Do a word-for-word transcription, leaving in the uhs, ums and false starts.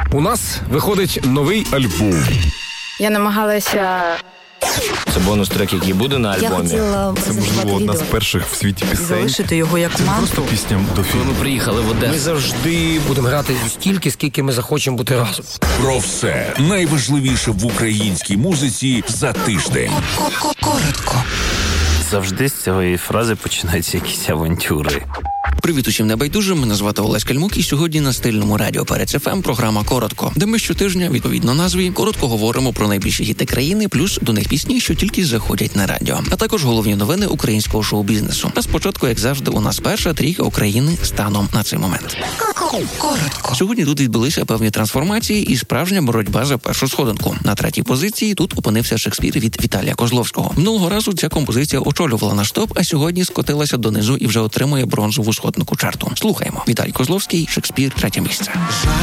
У нас виходить новий альбом. Я намагалася... Це бонус-трек, який буде на Я альбомі. хотіла Це, можливо, одна з перших в світі пісень. залишити його як Це не манту. просто пісня до Коли фільму. ми приїхали в Одесу. Ми завжди будемо грати стільки, скільки ми захочемо бути разом. Про все найважливіше в українській музиці за тиждень. Коротко. Завжди з цієї фрази починаються якісь авантюри. Привіт усім небайдужим, мене звати Олесь Кальмук, і сьогодні на стильному радіо Перець еф ем програма «Коротко», де ми щотижня, відповідно назві, коротко говоримо про найбільші хіти країни, плюс до них пісні, що тільки заходять на радіо, а також головні новини українського шоу-бізнесу. А спочатку, як завжди, у нас перша трійка України станом на цей момент. Коротко. Сьогодні тут відбулися певні трансформації і справжня боротьба за першу сходинку. На третій позиції тут опинився Шекспір від Віталія Козловського. Минулого разу ця композиція очолювала наш топ, а сьогодні скотилася донизу і вже отримує бронзову сходинку чарту. Слухаємо. Віталій Козловський, Шекспір, третє місце.